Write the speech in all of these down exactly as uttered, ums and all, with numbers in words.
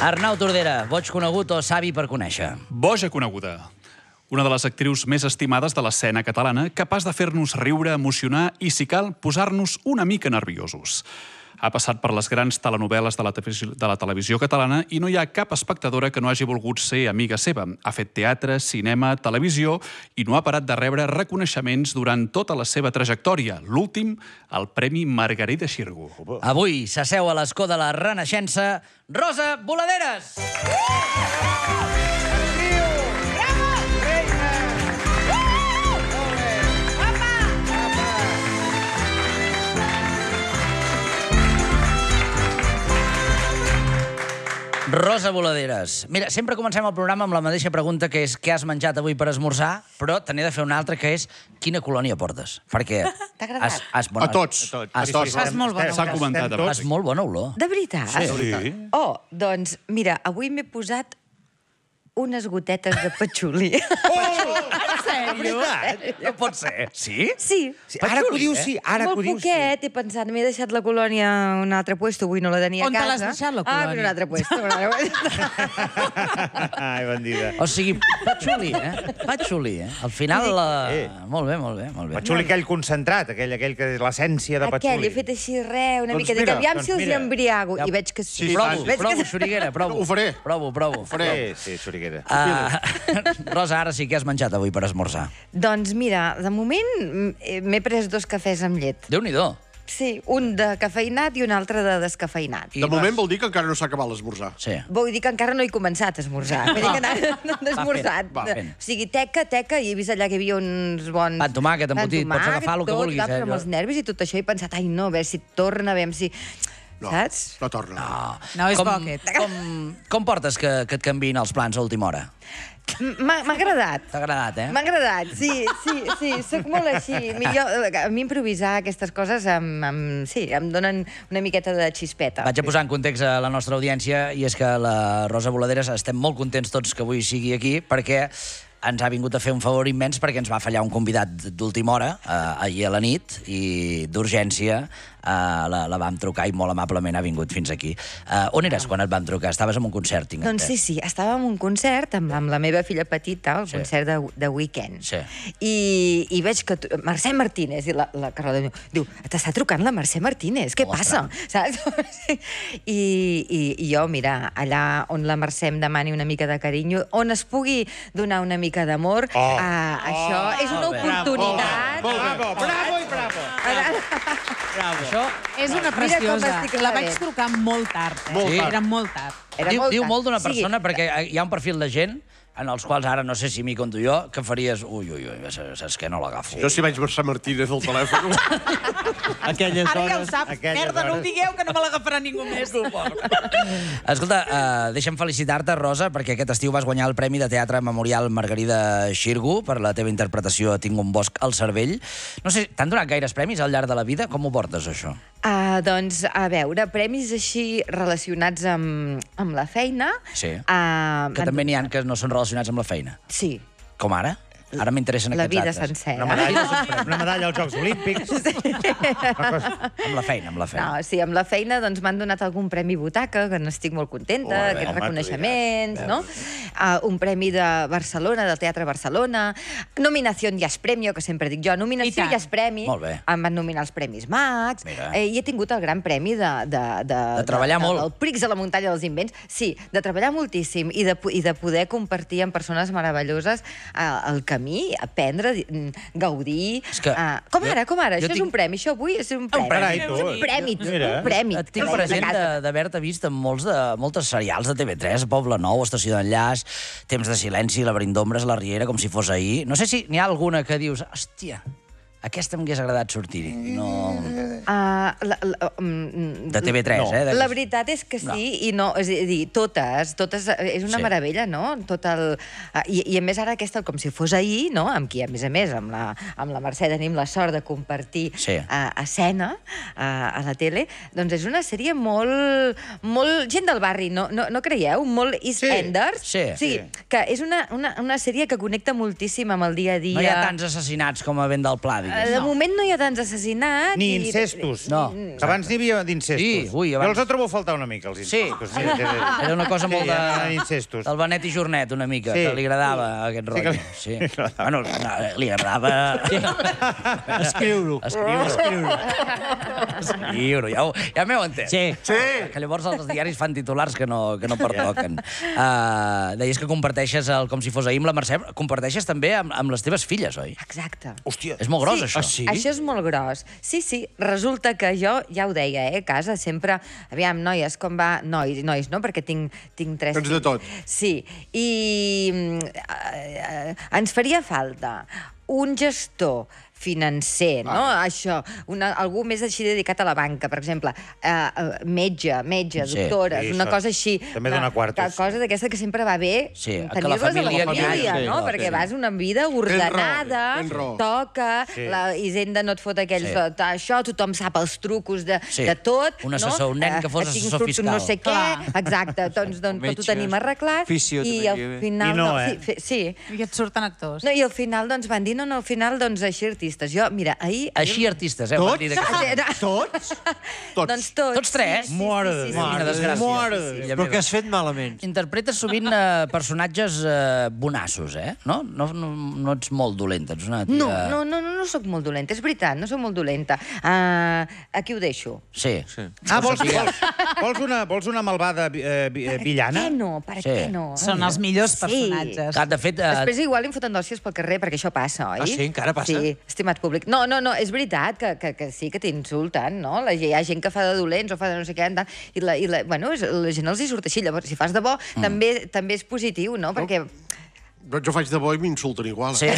Arnau Tordera, boig conegut o savi per conèixer? Boja coneguda. Una de les actrius més estimades de l'escena catalana, capaç de fer-nos riure, emocionar i, si cal, posar-nos una mica nerviosos. Ha passat per les grans telenovel·les de la, de la televisió catalana i no hi ha cap espectadora que no hagi volgut ser amiga seva. Ha fet teatre, cinema, televisió i no ha parat de rebre reconeixements durant tota la seva trajectòria. L'últim, el Premi Margarida Xirgu. Avui s'asseu a l'escó de la Renaixença Rosa Boladeres! Rosa Boladeres. Mira, sempre comencem el programa amb la mateixa pregunta, que és què has menjat avui per esmorzar, però te n'he de fer una altra, que és quina colònia portes? Perquè... T'ha agradat? A tots. A tots. Fas molt bona olor. S'ha comentat. Fas molt bona olor. De veritat? Sí. Oh, doncs, mira, avui m'he posat unes gotetes de patxuli. En sèrio? No pot ser. Sí? Sí. Ara que ho dius, sí. Ara que ho Molt dius, sí. poquet, he pensat, m'he deixat la colònia a un altre puesto, avui no la tenia a On casa. te l'has deixat, la Ah, colònia? en un altre puesto. en un altre puesto. Ai, bandida. O sigui, patxuli, eh? Patxuli, eh? Al final... Eh. eh, Molt bé, molt bé, molt bé. Patxuli aquell concentrat, aquell, aquell que és l'essència de patxuli. Aquell, he fet així res, una Doncs mica. Dic, mira, aviam doncs si els hi mira. embriago. Ja. I veig que sí. Sí, Provo, Veig provo, que... Xuriguera, provo. Ho faré. Provo, provo. Sí, sí, xuriguera. Uh, Rosa, ara sí que has menjat avui per esmorzar. Doncs mira, de moment mm, m'he pres dos cafès amb llet. Déu-n'hi-do. Sí, un de cafeïnat i un altre de descafeïnat. I De moment vas- vol dir que encara no s'ha acabat l'esmorzar. Sí. Vull dir que encara no he començat a esmorzar. Vull dir que no, no he esmorzat. Va fent. O sigui, teca, teca, i he vist allà que hi havia uns bons... Pa amb tomàquet, embotit, Pa amb pots agafar el que tot, vulguis, clar, eh, però amb allò. els nervis i tot això he pensat, ai no, a veure si torna, a veure si... No, Saps? no torna. No, No, és com, bo, aquest. Com, com portes que, que et canviïn els plans a última hora? M'ha m'ha agradat. T'ha agradat, eh? M'ha agradat, sí, sí, sí, soc molt així. Millor, a mi improvisar aquestes coses em, em, sí, em donen una miqueta de xispeta. Vaig a posar en context a la nostra audiència, i és que la Rosa Boladeres estem molt contents tots que avui sigui aquí, perquè ens ha vingut a fer un favor immens, perquè ens va fallar un convidat d'última hora, eh, ahir a la nit, i d'urgència eh, la, la vam trucar i molt amablement ha vingut fins aquí. Eh, on eres quan et vam trucar? Estaves en un concert, tinc Doncs sí, entès. sí, estava en un concert amb, amb la meva filla petita, el Sí. concert de, de Weekend. Sí. I, I veig que... Tu, Mercè Martínez, i la, la Carlota diu, diu t'està trucant la Mercè Martínez, què passa? Saps? I, i, I jo, mira, allà on la Mercè em demani una mica de carinyo, on es pugui donar una mica d'amor, Oh. eh, això és una Molt bé. oportunitat. Bravo, bravo i bravo. Bravo. Això És una Mira com preciosa. estic La vaig rebent. trucar molt tard. Eh? Molt tard. Era molt tard. Era diu, molt diu tard. molt d'una Sí. persona, perquè hi ha un perfil de gent en els quals ara no sé si m'hi conto jo, que faries... Ui, ui, ui, saps què? No l'agafo. Jo si veig Mercè Martínez al telèfon... Aquelles Ara ja ho hores... saps. aquelles Merda, no ho hores. digueu, que no me l'agafarà ningú més. Escolta, uh, deixa'm felicitar-te, Rosa, perquè aquest estiu vas guanyar el Premi de Teatre Memorial Margarida Xirgu per la teva interpretació a Tinc un bosc al cervell. No sé, t'han donat gaires premis al llarg de la vida? Com ho portes, això? Uh, doncs, a veure, premis així relacionats amb, amb la feina... Sí. Uh, Que també n'hi ha que no són relacionats amb la feina. Sí, Com ara? Ara m'interessen la aquests vida altres. sencera. Una medalla, una medalla als Jocs Olímpics. Una cosa... Amb la feina, amb la feina. No, sí, amb la feina doncs, m'han donat algun premi Butaca, que n'estic molt contenta, Molt bé, aquests home, reconeixements, no? Uh, un premi de Barcelona, del Teatre Barcelona, nominació Jazz Premio, que sempre dic jo, nominació I tant. Jazz Premi, Molt bé. em van nominar els Premis Max, Mira. eh, i he tingut el gran premi de... De, de, De treballar de, molt. Del Prix de la muntanya dels invents, sí, de treballar moltíssim i de, i de poder compartir amb persones meravelloses uh, el camí, aprendre, di- gaudir... És que uh, com jo- ara, com ara? jo Això és tinc- un premi, això avui és un premi. carai, tu. Un premi, Mira. un premi. Et tinc De present casa. de- d'haver-te vist en molts de, moltes serials de T V tres, Poble Nou, Estació d'Enllaç, Temps de silenci, Laberint d'ombres, La Riera, com si fos ahir. No sé si n'hi ha alguna que dius, hòstia, aquesta m'hagués agradat sortir-hi. No... Uh, la, la, um, De T V tres, No. eh? De... La veritat és que sí No. i no, és a dir, totes, totes, eh, és una Sí. meravella, no? Tot el, uh, i, I a més ara aquesta, com si fos ahir, no? Amb qui, a més a més, amb la, amb la Mercè tenim la sort de compartir Sí. uh, escena uh, a la tele, doncs és una sèrie molt, molt gent del barri, no, no, no creieu? Molt East Sí. Enders. Sí. sí. Que és una, una, una sèrie que connecta moltíssim amb el dia a dia. No hi ha tants assassinats com a vent del pla, diguem. digues. De moment no hi ha tants assassinats. Ni i- incestos. No. Que abans n'hi havia d'incestos. Sí, ui, abans- Jo els trobo a faltar una mica, els Sí, incestos. era una cosa molt Sí, eren de... incestos. del Benet i Jornet, una mica, Sí. que li agradava aquest Sí, rotllo. que li- Sí. li agradava. Bueno, no, li agradava... Escriure-ho. Escriure-ho. Escriure-ho, ja, ho- ja m'heu entès. Sí. Sí. Que llavors els diaris fan titulars que no, que no pertoquen. Uh, deies que comparteixes, el, com si fos ahir amb la Mercè, comparteixes també amb, amb les teves filles, oi? Exacte. Hòstia. És molt gros, Sí. això. Ah, sí? Això és molt gros. Sí, sí. Resulta que jo, ja ho deia, eh, a casa, sempre... Aviam, noies, com va... Nois, nois, no? Perquè tinc, tinc tres... Tens de tot. Sí. I mm, eh, eh, ens faria falta un gestor financer, no? Ah. Això, una, algú més així dedicat a la banca, per exemple, eh, eh, metge, metge, Sí. doctores, Sí, una això cosa així. també una- dona quartos. que- Cosa d'aquesta que sempre va bé Sí, que la tenir-les família a la tingui- família, Sí, no? clar, Perquè sí. vas una vida ordenada, tens raó. toca, Sí. la Hisenda no et fot aquells... Sí. de- això, tothom sap els trucos de, Sí. de tot. Un assessor, un nen Eh, que fos tinc assessor surt fiscal. No sé què, Clar. exacte, doncs, doncs tot ho Metges, tenim arreglat. fisio I també al hi havia. final... I no, eh? Sí, fe- sí. I et surten actors. No, I al final doncs, van dir, no, no, al final doncs, així artistes. Jo, mira, ahir... Així artistes, eh? Tots? Tots? Tots. Doncs tots. Tots tres? Sí, sí, Mare sí, de sí, Déu. sí, Quina sí, desgràcia. sí, Mare de sí, sí. Déu. Però que has fet malament. Interpretes sovint eh, personatges eh, bonassos, eh? No? No, no? no ets molt dolenta, ets una tia... No, no, no, no, no sóc molt dolenta, és veritat, no sóc molt dolenta. Uh, aquí ho deixo. Sí. Sí. Ah, vols, vols, vols, una, vols una malvada eh, vi- eh, villana? Per què no? Per Sí. què no? Són els millors Sí. personatges. Ah, de fet, eh, Després igual em foten d'òcies pel carrer, perquè això passa, oi? Ah, sí? Encara passa? Sí, estimat públic. No, no, no, és veritat que, que, que sí que t'insulten, no? La, hi ha gent que fa de dolents o fa de no sé què, tal, i, la, i la, bueno, és- la gent els hi surt així. Llavors, si fas de bo, mm. també, també és positiu, no? Perquè... Jo, jo faig de bo i m'insulten igual. Sí.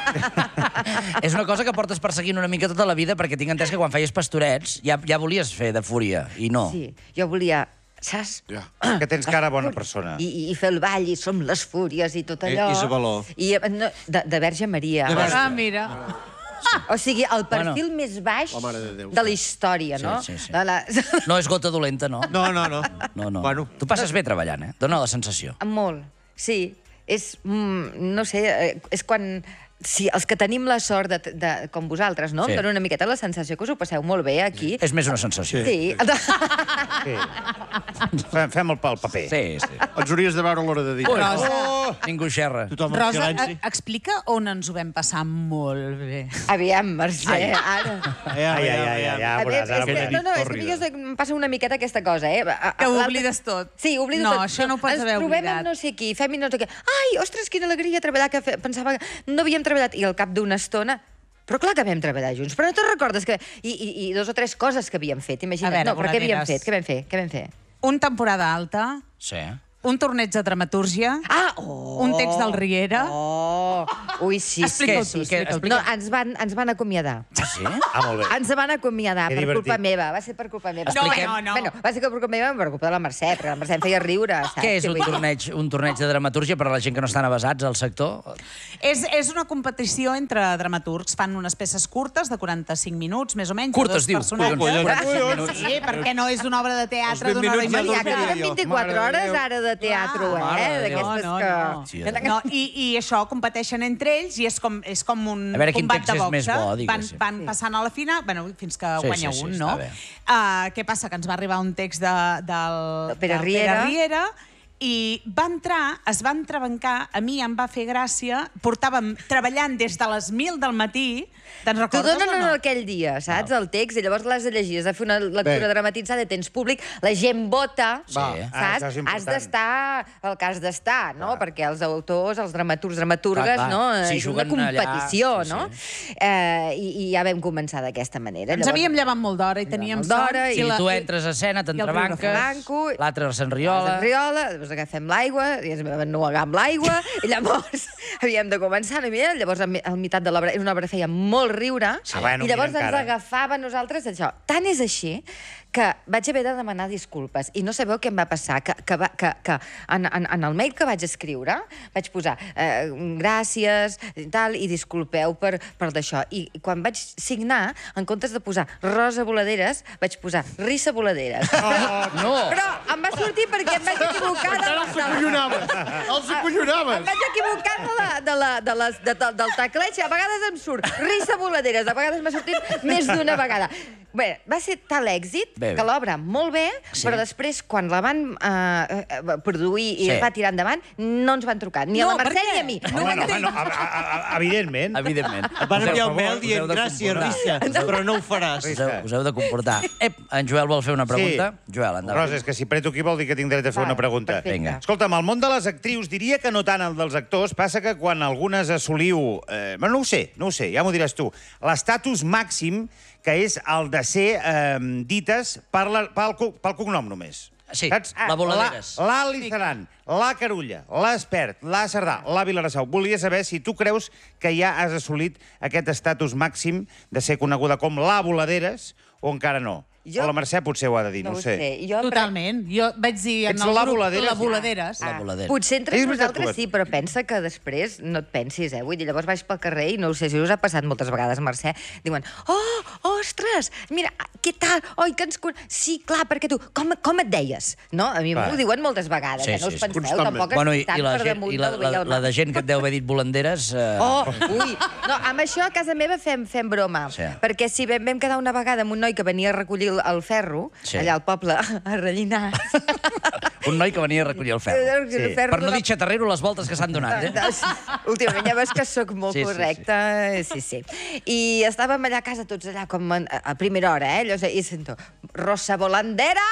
És una cosa que portes perseguint una mica tota la vida, perquè tinc entès que quan feies pastorets ja, ja volies fer de fúria, i no. Sí, jo volia... Saps? Ja. Que tens cara bona persona. I, i, i fer el ball, i som les fúries, i tot I- allò. Isabeló. I, eh, no, de, de Verge Maria. De Verge. Ah, mira. O sigui, el perfil Bueno. més baix La Mare de Déu. de la història, Sí, no? sí, sí. De la... No és gota dolenta, no? No, no, no. No, no. Bueno. Tu passes bé treballant, eh? Dóna la sensació. Molt, sí. És, mm, no sé, eh, és quan... Sí, els que tenim la sort de, de com vosaltres, no? Sí. Em dona una miqueta la sensació que us ho passeu molt bé aquí. És més una sensació. Sí. Sí. Fem, fem el, el paper. Sí, sí. Ens hauries de veure a l'hora de dir. Ui, Rosa. oh, ningú xerra. Tothom en Rosa, silenci. eh, explica on ens ho vam passar molt bé. Aviam, Mercè, Ai. ara... Ai, ai, ai, ai, ai, ja A veure, veuràs, ara és que, veuràs. no, no, és que a mi jo sé- em passa una miqueta aquesta cosa, eh? A- a- Que ho l'altre- oblides tot. Sí, ho oblido No, tot. això no ho pots Ens haver trobem oblidat. amb no sé qui, fem i no sé què. Ai, ostres, quina alegria treballar, que fe... pensava que no havíem treballat. I al cap d'una estona... Però clar que vam treballar junts, però no te'n recordes que... I, i, I dos o tres coses que havíem fet, imagina't. A veure, no, però què havíem Voraderes. fet? Què vam fer? Què vam fer? Un temporada alta, Sí. un torneig de dramatúrgia, Ah, oh! un text del Riera. Oh! Ui, sí, Explica-ho sí, tu, sí. explica-ho tu. No, ens van, ens van acomiadar. Ah, sí? Ah, molt bé. Ens van acomiadar Que per divertit. culpa meva, va ser per culpa meva. Expliquem- No, no, no. Bueno, va ser per culpa meva per culpa de la Mercè, perquè la Mercè em feia riure, saps? Què és un Vull dir- torneig, un torneig de dramatúrgia per a la gent que no estan avasats al sector? És, és una competició entre dramaturgs. Fan unes peces curtes, de quaranta-cinc minuts, més o menys. de Curtes, dos dius? personatges. Collons, quaranta-cinc minuts. Sí, perquè no és una obra de teatre Els vint d'una hora i minuts ja mitja. Ja, que diria duren jo. vint-i-quatre Mare de hores Déu. ara de teatre, Mare eh? de Déu. D'aquestes No, no, no. que... No, i, I això, competeixen entre ells i és com, és com un A veure quin combat text de és boxa. més bo, van, diguéssim. van passant a la final, bueno, fins que Sí, guanya sí, sí, un, està no? bé. Uh, què passa? Que ens va arribar un text de, del, Pere del Riera. Pere Riera i va entrar, es va entrebancar, a mi em va fer gràcia, portàvem treballant des de les mil del matí, te'n T'ho recordes donen o en no? aquell dia, saps, el text, i llavors l'has de llegir, has de fer una lectura Bé. dramatitzada, tens públic, la gent vota, Sí. saps? Ah, això és important. Has d'estar el que has d'estar, no? Perquè els autors, els dramaturgs, dramaturgues, Clar, clar. no? Sí, És una juguen allà, competició, sí, no? sí. Eh, i, I ja vam començar d'aquesta manera. Ens havíem llevat molt d'hora i teníem molt d'hora son. i Si la- tu entres a escena, i el t'entrebanques, Franco, l'altre s'enriola... La riola, després agafem l'aigua, i ens vam ennuegar amb l'aigua, i llavors havíem de començar una mica, llavors al al meitat de l'obra, era una obra que feia molt riure, Sí. Ah, bueno, i llavors mira ens encara. agafava a nosaltres això. Tant és així que vaig haver de demanar disculpes. I no sabeu què em va passar, que, que, va, que, que en, en, en el mail que vaig escriure vaig posar eh, gràcies i tal, i disculpeu per, per d'això. I quan vaig signar, en comptes de posar Rosa Voladeres, vaig posar Rissa Voladeres. Però, No! però em va sortir sí, perquè em vaig equivocar. Encara els acollonaves. Els acollonaves. Em vaig equivocar de la, de la, de les, de, de, del tecleig. A vegades em surt risa voladeres, a vegades m'ha sortit més d'una vegada. Bé, va ser tal èxit bé, bé. que l'obra molt bé, Sí. però després, quan la van eh, eh, produir i Sí. es va tirar endavant, no ens van trucar, ni No, a la per Mercè què? ni a mi. No ho Home, no, entenc. home, no, a- a- a- evidentment. Evidentment. Et van enviar un mail Us heu dient de gràcies, comportar. Rícia, però no ho faràs. Us heu, us heu de comportar. Ep, en Joel vol fer una pregunta. Joel, endavant. Rosa, és que si preto aquí vol dir que tinc dret a fer Va, una pregunta. perfecte. Vinga. Escolta'm, el món de les actrius, diria que no tant el dels actors, passa que quan algunes assoliu... Eh, bueno, no ho sé, no ho sé, ja m'ho diràs tu. L'estatus màxim, que és el de ser eh, dites per la, pel, co- pel cognom només. Sí, Saps? la Voladeres. La, la Lizaran, la Carulla, l'Espert, la Cerdà, la Vilarassau. Volia saber si tu creus que ja has assolit aquest estatus màxim de ser coneguda com la Voladeres o encara no. Jo- O la Mercè potser ho ha de dir, no, No ho ho sé. sé. Jo, Totalment. Jo vaig dir en Ets el la grup Voladeres? la Voladeres. La Voladera. Potser entre És veritat nosaltres que ho- sí, però pensa que després no et pensis, eh? Vull dir, llavors vaig pel carrer i no ho sé si us ha passat moltes vegades, Mercè, diuen, oh, ostres, mira, què tal? Oi, que ens... con-" Sí, clar, perquè tu, com, com et deies? No? A mi Clar. m'ho diuen moltes vegades, Sí, eh? No sí, us sí. penseu, Constantment. tampoc Bueno, i, estic i tant la, per gent, damunt i la, del la, bé i el la mal. de gent que et deu haver dit volanderes... Eh... Oh, ui. No, amb això a casa meva fem, fem broma. Sí. Perquè si vam, vam quedar una vegada amb un noi que venia a recollir el, el ferro, Sí. allà al poble, a Rellinars. Un noi que venia a recollir el ferro. Sí. Per no dir xatarrero les voltes que s'han donat, eh? Últimament ja veus que sóc molt Sí, sí, sí. correcta. Sí, sí. I estàvem allà a casa tots allà com a, a primera hora, eh? Allò, i sento, Rosa Volandera!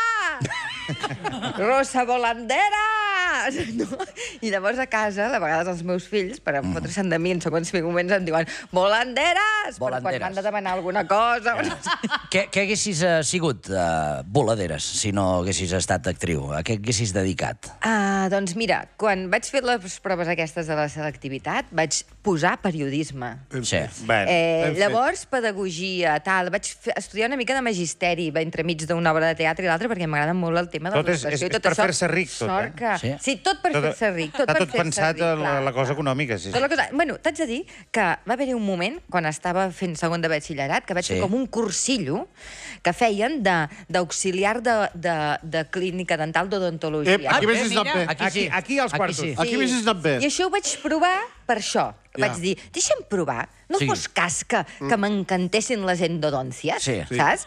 Rosa Volandera! No? I llavors a casa, a vegades els meus fills, per Mm. fotre-se'n de mi en segons moments, em diuen Volanderes! Per quan Volanderes. m'han de demanar alguna cosa. Què, què haguessis eh, sigut, uh, voladeres, si no haguessis estat actriu? A què haguessis dedicat? Ah, doncs mira, quan vaig fer les proves aquestes de la selectivitat, vaig posar periodisme. Sí. Bueno, Eh, ben fet. llavors, pedagogia, tal. Vaig fer, estudiar una mica de magisteri entremig d'una obra de teatre i l'altra, perquè m'agrada molt el tema de Tot és- l'educació. i és- és per això. fer-se ric, tot, Sort eh? que... Sí. Sí, tot per Tot- fer-se ric. Tot està per tot fer-se pensat ric, a la- clar, la cosa clar. econòmica, sí, sí. Tota la cosa... Bueno, t'haig de dir que va haver-hi un moment, quan estava fent segon de batxillerat, que vaig Sí. fer com un cursillo que feien de- d'auxiliar de, de, de clínica dental d'odontologia. Ep, aquí haguessis anat bé. Aquí Aquí, sí. aquí als quartos. sí. Aquí haguessis anat bé. I això ho vaig provar per això. Ja. Vaig dir, deixa'm provar. No Sí. fos cas que, que m'encantessin les endodòncies, Sí. Sí. saps?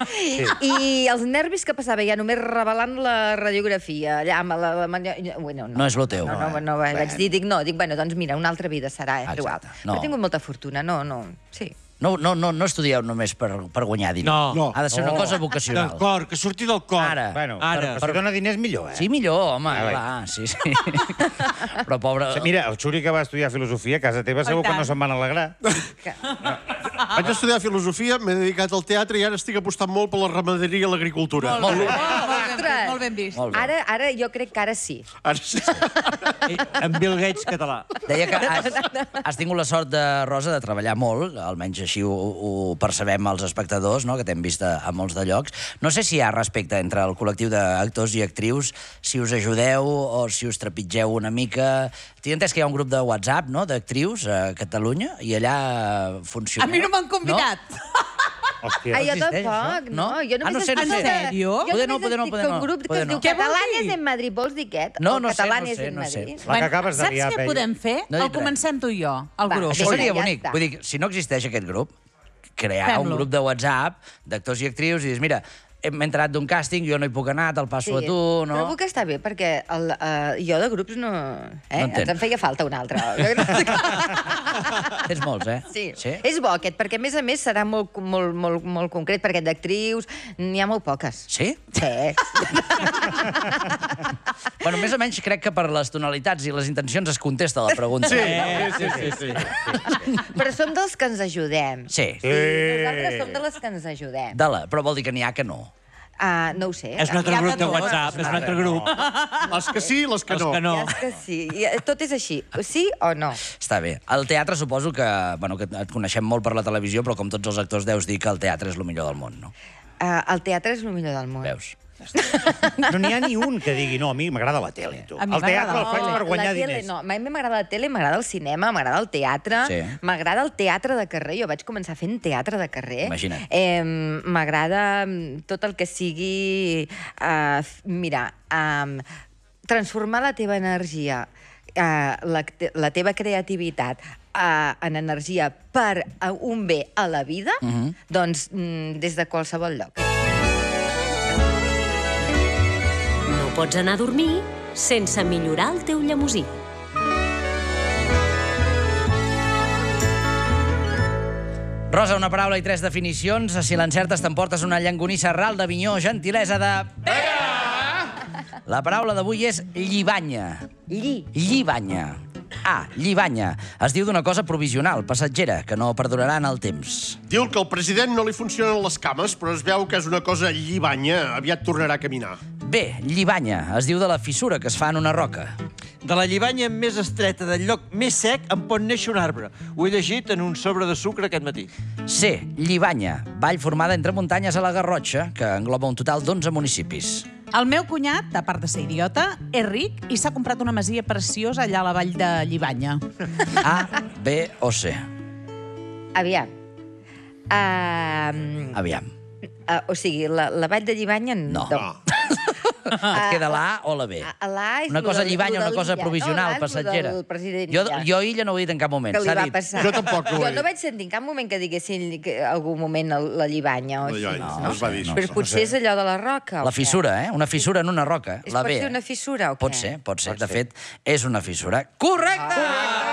I els nervis que passava ja només revelant la radiografia, allà amb la... la, la bueno, no, No és lo teu. No, no, no, no vaig dir, dic, no, dic, bueno, doncs mira, una altra vida serà, és igual. Exacte. No. Però he tingut molta fortuna, no, no, sí. No, no, no, no estudieu només per, per guanyar diners. No. No. Ha de ser una cosa vocacional. Del cor, que surti del cor. Ara. Bueno, Ara. Ara. Per, per dona diners millor, eh? Sí, millor, home, Ah, vai. clar, sí, sí. Però pobre... Mira, el Xuri que va estudiar filosofia, a casa teva segur que tant. no se'n van alegrar. Que... Vaig estudiar filosofia, m'he dedicat al teatre i ara estic apostant molt per la ramaderia i l'agricultura. Molt bé. Molt ben vist, molt ben vist. Molt bé. Ara, ara jo crec que ara sí. Ara sí. En Bill Gates català. Deia que has, has tingut la sort, de Rosa, de treballar molt, almenys així ho, ho percebem els espectadors, no? Que t'hem vist a, a molts de llocs. No sé si hi ha respecte entre el col·lectiu d'actors i actrius, si us ajudeu o si us trepitgeu una mica... Tinc entès que hi ha un grup de WhatsApp, no?, d'actrius a Catalunya, i allà funciona. A mi no m'han convidat. Hòstia. Ah, jo existeix, tampoc, això? no? No? Jo Ah, no només sé, no estic sé. de- En sèrio? Jo Poder no, només poder no, estic poder no. d'un grup que Poder es diu no. Què vol Catalanes dir? en Madrid. Vols dir aquest? No, O no sé, no Catalanes sé, en no sé. Madrid? La que acabes de Saps liar, què Peyu. podem fer? No he El dit res. comencem tu i jo, el Va, grup. Això Vinga, seria ja bonic. està. Vull dir, si no existeix aquest grup, crear Fem-lo. un grup de WhatsApp d'actors i actrius i dius, mira, hem entrat d'un càsting, jo no hi puc anar, te'l passo a tu, no? Trobo que està bé, perquè el, uh, jo de grups no... Eh? No entenc. Ens en feia falta un altre. Tens molts, eh? Sí. Sí? És bo aquest, perquè a més a més serà molt, molt, molt, molt concret, perquè d'actrius n'hi ha molt poques. Sí? Sí. Bueno, més o menys crec que per les tonalitats i les intencions es contesta la pregunta. Sí, sí, sí, sí, sí. Però som dels que ens ajudem. Sí. Sí. Nosaltres som de les que ens ajudem. De la, però vol dir que n'hi ha que no. Uh, no ho sé. És un altre Ja grup de que no. WhatsApp, és un altre grup. Les que sí, les que Els no. que no. Ja és que sí. Ja- Tot és així. Sí o no? Està bé. El teatre suposo que, bueno, que et coneixem molt per la televisió, però com tots els actors deus dir que el teatre és el millor del món, no? Uh, el teatre és el millor del món. Veus? No n'hi ha ni un que digui, no, a mi m'agrada la tele, tu. A mi El teatre m'agrada el faig la per guanyar la tele, diners. No, a mi m'agrada la tele, m'agrada el cinema, m'agrada el teatre, Sí. m'agrada el teatre de carrer. Jo vaig començar fent teatre de carrer. Imagina't. Eh, m'agrada mm, tot el que sigui... Uh, mira, um, transformar la teva energia, eh, la, la teva creativitat eh, en energia per a un bé a la vida, Mhm. doncs mm, des de qualsevol lloc. No pots anar a dormir sense millorar el teu llemosí. Rosa, una paraula i tres definicions. Si l'encertes t'emportes una llangonissa ral d'Avinyó, gentilesa de... Pega! La paraula d'avui és llibanya. Lli. Llibanya. A, llibanya. Es diu d'una cosa provisional, passatgera, que no perdurarà en el temps. Diu que al president no li funcionen les cames, però es veu que és una cosa llibanya. Aviat tornarà a caminar. B, llibanya. Es diu de la fissura que es fa en una roca. De la llibanya més estreta del lloc més sec en pot néixer un arbre. Ho he llegit en un sobre de sucre aquest matí. C, llibanya. Vall formada entre muntanyes a la Garrotxa, que engloba un total d'onze municipis. El meu cunyat, a part de ser idiota, és ric i s'ha comprat una masia preciosa allà a la vall de Llibanya. A, B o C? Aviam. Uh, Aviam. uh, o sigui, la, la vall de Llibanya... No. No. Et queda l'A o la B? A- l'A és Una lo cosa del- llibanya, lo una del cosa Illa, provisional, no? L'A és lo passatgera. del president Jo, Illa. jo Illa no ho he dit en cap moment. Que li S'ha va dit. passar. Jo tampoc ho he Jo dit. no vaig sentir en cap moment que diguessin que algun moment el- la llibanya o La així. llibanya, No, no es va dir això. Però potser és allò de la roca. o La què? fissura, eh? Una fissura en una roca. És La pot B. ser una fissura o què? Pot ser, pot ser. De fet, és una fissura. Correcte!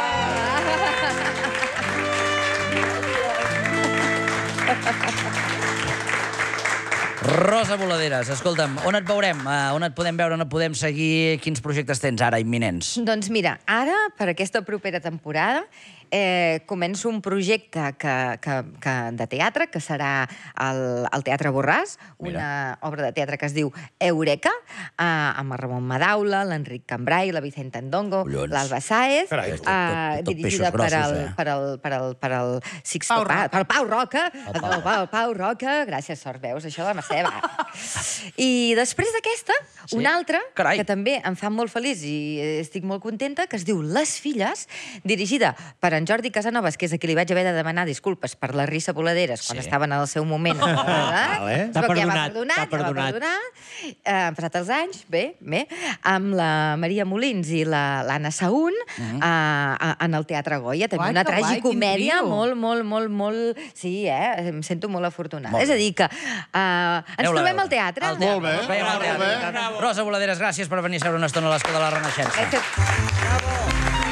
Rosa Boladeres, escolta'm, on et veurem? Uh, on et podem veure, on et podem seguir? Quins projectes tens ara imminents? Doncs mira, ara, per aquesta propera temporada, eh, començo un projecte que, que, que, de teatre, que serà el, el Teatre Borràs, una obra de teatre que es diu Eureka, eh, amb el Ramon Madaula, l'Enric Cambrai, la Vicenta Endongo, Collons. l'Alba Sáez, Carai, tot- tot- eh, tot dirigida peixos per grossos, el, eh? per el, per el, per el Sixto Pau Pa, Roca. per Pau Roca, el Pau Pau, Pau, Pau Roca, gràcies, sort, veus, això de la Mercè, va. I després d'aquesta, Sí? una altra, Carai. que també em fa molt feliç i estic molt contenta, que es diu Les Filles, dirigida per en Jordi Casanovas, que és a qui li vaig haver de demanar disculpes per la risa Boladeres quan Sí. estaven en el seu moment. Oh, vale. T'ha Ja m'ha perdonat, perdonat, t'ha ja m'ha perdonat. perdonat. Eh, han passat els anys, bé, bé, amb la Maria Molins i la- l'Anna Saún Mhm. eh, en el Teatre Goya. També Uai, una que guai, tragicomèdia quin trio. molt, molt, molt, molt... Sí, eh? Em sento molt afortunada. Molt És a bé. dir, que eh, ens Aneu-la a trobem veure. al teatre. Al teatre. Molt bé, Ens veiem al molt teatre. bé. Rosa Boladeres, gràcies per venir a seure una estona a l'escó de la Renaixença. Eh, que-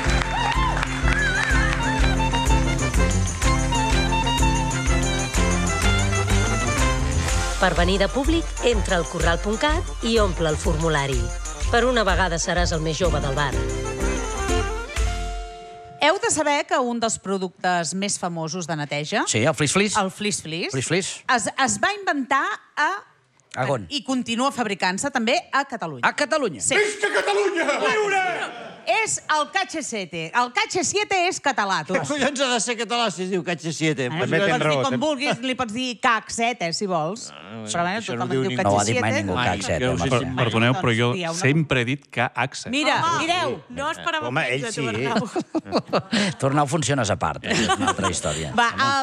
Per venir de públic, entra al corral punt cat i omple el formulari. Per una vegada seràs el més jove del bar. Heu de saber que un dels productes més famosos de neteja, Sí, el flis-flis. el Flis Flis, Flis Flis. es, es va inventar a... A on? I continua fabricant-se també a Catalunya. A Catalunya. Sí. Visca Catalunya! És el K H siete. El K H siete és català, tu. Què collons ha de ser català si es diu K H siete? Eh? També Li tens pots dir raó, com tem- vulguis, li pots dir K H siete, si vols. Però bé, això no tothom diu diu ningú. K No ho H ha dit mai siete. ningú, Ai, K H siete. jo home. sí, sí. Perdoneu, però jo Doncs, dia, una- sempre he dit que accent. Mira, mireu. No esperava Home, menys ell de tu, sí. Arnau. Tornar funciones a part, eh? És una altra història. Va, el